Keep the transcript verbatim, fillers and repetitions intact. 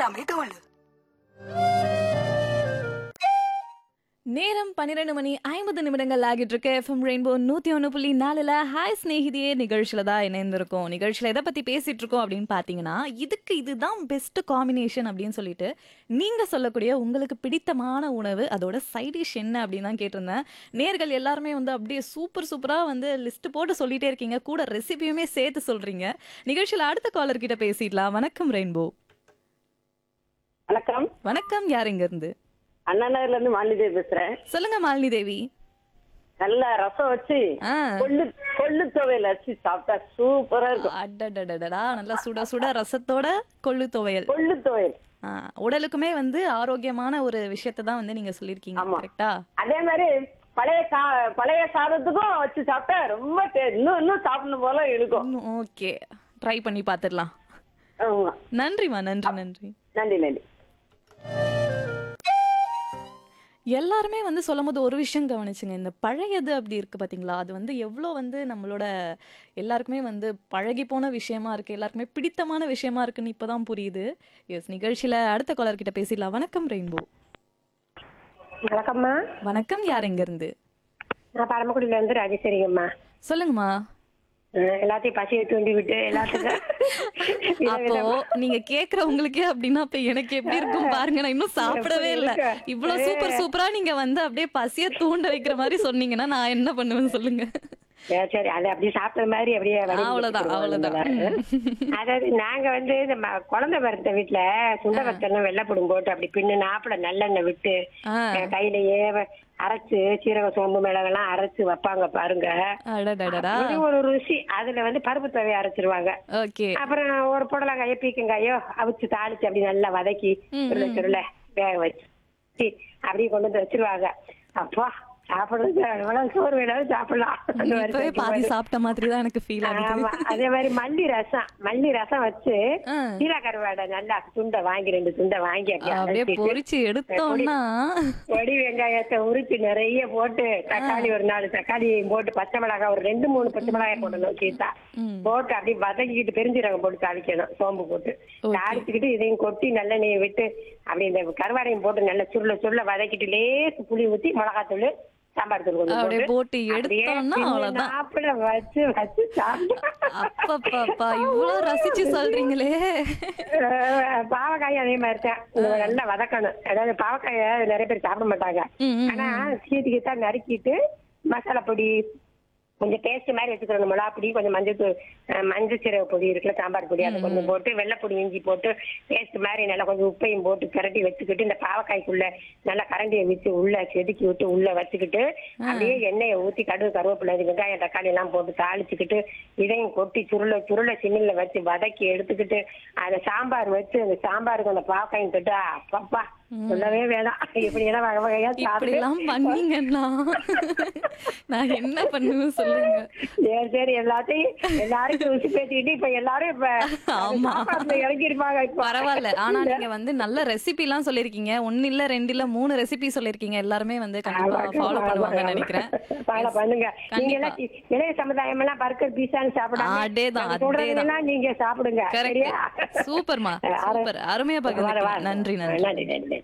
எல்லாமே தோல். நேரம் பன்னிரண்டு மணி ஐம்பது நிமிடங்கள் ஆகிட்டு இருக்கு. எஃப்எம் ரெயின்போ நூத்தி ஒன்று புள்ளி நாலுல ஹாய் ஸ்நேகிதியே நிகழ்ச்சியில தான் இணைந்திருக்கோம். நிகழ்ச்சியில எதை பத்தி பேசிட்டு இருக்கோம் அப்படின்னு பாத்தீங்கன்னா, இதுக்கு இதுதான் பெஸ்ட் காம்பினேஷன் அப்படின்னு சொல்லிட்டு நீங்க சொல்லக்கூடிய உங்களுக்கு பிடித்தமான உணவு, அதோட சைட் டிஷ் என்ன அப்படின்னு தான் கேட்டிருந்தேன். நேர்கள் எல்லாருமே வந்து அப்படியே சூப்பர் சூப்பரா வந்து லிஸ்ட் போட்டு சொல்லிட்டே இருக்கீங்க. கூட ரெசிபியுமே சேர்த்து சொல்றீங்க. நிகழ்ச்சியில அடுத்த காலர் கிட்ட பேசிடலாம். வணக்கம் ரெயின்போ. வணக்கம். வணக்கம். யார் இங்க இருந்து? அண்ணா நகர்ல இருந்து மாலிதேவி பேசுறேன். சொல்லுங்க மாலினி தேவி. நல்ல ரசம் வச்சு ஆ. கொள்ளு கொள்ளு துவையல் வச்சு சாப்பிட்டா சூப்பரா இருக்கும். அடடடடடா, நல்லா சுட சுட ரசத்தோட கொள்ளு துவையல். கொள்ளு துவையல் ஆ, உடலுக்குமே வந்து ஆரோக்கியமான ஒரு விஷயத்தை தான் வந்து நீங்க சொல்லிருக்கீங்க. ஆமா. கரெக்டா? அதே மாதிரி பழைய சா பழைய சாதத்துக்கும் வச்சு சாப்பிட்டா ரொம்ப டே- இன்னும் இன்னும் சாப்பிடணும் போல இருக்கும். ஓகே, ட்ரை பண்ணி பாத்துடலாம். ஆமா. நன்றிமா, நன்றி நன்றி. நன்றி நன்றி. எல்லாருமே வந்து சொல்லும் போது ஒரு விஷயம் கவனிச்சுங்க, இந்த பழையது அப்படி இருக்கு பாத்தீங்களா, அது வந்து எவ்வளோ வந்து நம்மளோட எல்லாருக்குமே வந்து பழகி போன விஷயமா இருக்கு, எல்லாருக்குமே பிடித்தமான விஷயமா இருக்குன்னு இப்பதான் புரியுது. எஸ், நிகழ்ச்சியில அடுத்த காலர் கிட்ட பேசிடலாம். வணக்கம் ரெயின்போ. வணக்கம்மா. வணக்கம். யார் எங்க இருந்து? நான் பரமக்குடியில இருந்து ராஜேஸ்வரிங்கம்மா. சொல்லுங்கம்மா. அஹ் எல்லாத்தையும் பசியை தூண்டி விட்டு எல்லாத்துக்கும் அப்போ நீங்க கேக்குற உங்களுக்கே அப்படின்னா அப்ப எனக்கு எப்படி இருக்கும் பாருங்க. நான் இன்னும் சாப்பிடவே இல்ல. இவ்வளவு சூப்பர் சூப்பரா நீங்க வந்து அப்படியே பசிய தூண்ட வைக்கிற மாதிரி சொன்னீங்கன்னா நான் என்ன பண்ணுவேன்னு சொல்லுங்க. சரி, சரி, அது அப்படியே சாப்பிட்ட மாதிரி அப்படியே வடிவு அவ்வளவுதான், வச்சுக்கிடுவோம் அவ்வளவுதான். நம்ம. அதாவது நாங்க வந்து நம்ம குழந்தை பிறந்த வீட்டுல சுண்ட வத்தெல்லாம் வெள்ளைப்படும் போட்டு அப்படி பின்னு நாப்புல நல்லெண்ணெய் விட்டு ஆ. அஹ் கையிலேயே அரைச்சு சீரக சோம்பு மிளகெல்லாம் அரைச்சு வைப்பாங்க பாருங்க. அடடடடா. அது ஒரு ருசி. அதுல வந்து பருப்பு துவையை அரைச்சிருவாங்க. ஓகே. அப்புறம் ஒரு புடலங்காயோ பீக்கங்காயோ அவிச்சு தாளிச்சு அப்படி நல்லா வதக்கி சுருள சுருள வேக வச்சு அப்படியே கொண்டு வந்து வச்சிருவாங்க. அப்பா சாப்பிடுறது எவ்வளவு சோறு வேணாலும் சாப்பிடலாம். அந்த மாதிரி இப்பவே பாதி வைக்கும்போது. சாப்பிட்ட மாதிரி தான் எனக்கு ஃபீல் ஆமா. ஆகுது. அதே மாதிரி மல்லி ரசம் மல்லி ரசம் வச்சு ஆ. சீரா கருவாடை நல்லா துண்டை வாங்கி ரெண்டு துண்டை வாங்கி அப்படியே அப்படியே அலசிட்டு, பொரிச்சு எடுத்தோம்னா பொடி வெங்காயத்தை உரிச்சு நிறைய போட்டு தக்காளி ஒரு நாலு தக்காளியையும் போட்டு பச்சை மிளகாய் ஒரு ரெண்டு மூணு பச்சை மிளகாய் போடணும் சீத்தா போட்டு அப்படியே வதக்கிக்கிட்டு பெருஞ்சீரகம் போட்டு தாளிக்கணும் சோம்பு போட்டு தாளிச்சுக்கிட்டு இதையும் கொட்டி நல்லெண்ணெயை விட்டு அப்படி இந்த கருவாடையும் போட்டு நல்லா சுருள சுருள வதக்கிட்டு லேசு புளி ஊத்தி மிளகாத்தூள் சாம்பார் தூள் கொஞ்சம் அப்படியே போட்டு போட்டு அப்படியே எடுத்தோம்னா பின்னு அவ்வளவுதான். நாப்புல வச்சு வச்சு சாப்பிட்டா அப்பப்பா, இவ்வளவு ரசிச்சு சொல்றீங்களே. அஹ் பாவக்காய் அதே மாதிரி தான் நல்லா வதக்கணும். அதாவது பாவக்காய நிறைய பேர் சாப்பிட மாட்டாங்க. ம், ம், ஆனா சீட்டுக்கு தான் நறுக்கிட்டு மசாலா பொடி கொஞ்சம் பேஸ்ட் மாதிரி வச்சுக்கணும். மிளகா பொடி கொஞ்சம் மஞ்சள் தூள், அஹ் மஞ்சள் சீரக பொடி இருக்குல்ல சாம்பார் பொடி அதை கொஞ்சம் போட்டு வெள்ளைப்பொடி இஞ்சி போட்டு பேஸ்ட் மாதிரி நல்லா கொஞ்சம் உப்பையும் போட்டு பிரட்டி வச்சுக்கிட்டு இந்த பாவக்காய்க்குள்ள நல்லா கரண்டியை வச்சு உள்ள செதுக்கி விட்டு உள்ள வச்சுக்கிட்டு அப்படியே எண்ணெயை ஊத்தி கடுகு கருவேப்பிலை வெங்காயம் தக்காளி எல்லாம் போட்டு தாளிச்சுக்கிட்டு இதையும் கொட்டி சுருள சுருள சின்னில வச்சு வதக்கி எடுத்துக்கிட்டு அதை சாம்பார் வச்சு அந்த சாம்பாருக்கு அந்த பாவக்காயும் தொட்டு அப்பப்பா சொல்லவே வேணாம். இப்படி எல்லாம் வகை வகையா இப்படி சாப்பிட்டு எல்லாம் பண்ணீங்கன்னா நான் என்ன பண்ணுவேன் சொல்லுங்க. சரி சரி எல்லாத்தையும் எல்லாருக்கும் ருசி பேசிக்கிட்டு இப்ப எல்லாரும் இப்ப ஆமா. சாப்பாட்டுல இறங்கிருப்பாங்க இப்ப. பரவாயில்ல. ஆனா நீங்க வந்து நல்ல ரெசிபி எல்லாம் சொல்லிருக்கீங்க. ஒன்னு இல்ல ரெண்டு இல்ல மூணு ரெசிபி சொல்லிருக்கீங்க. எல்லாருமே வந்து கண்டிப்பா ஃபாலோ பண்ணுவாங்கன்னு நினைக்கிறேன். ஃபாலோ பண்ணுங்க. நீங்க கண்டிப்பா. எல்லாம் சி- இளைய சமுதாயம் எல்லாம் பர்கர் பீஸான்னு சாப்பிடாம அதேதான், நாங்க சொல்றதெல்லாம் அதேதான். நீங்க சாப்பிடுங்க. கரெக்ட். சரியா? சூப்பர்மா, அஹ் சூப்பர். அருமையா வர, வர. பகிர்ந்துட்டீங்க. நன்றி நன்றி. நன்றி நன்றி.